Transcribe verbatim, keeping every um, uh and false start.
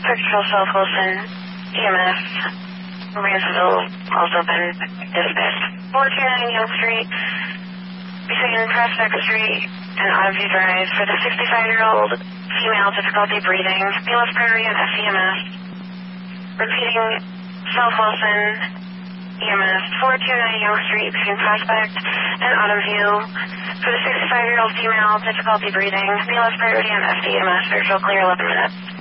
Patrol South Wilson, E M S, Ransomville, also been dispatched. four two nine Young Street, between Prospect Street and Oddview Drive for the sixty-five-year-old female, difficulty breathing, Palos Prairie and F E M S. Repeating, South Wilson, E M S, four two nine Young Street, between Prospect and Oddview for the sixty-five-year-old female, difficulty breathing, Palos Prairie and F E M S, virtual clear eleven minutes.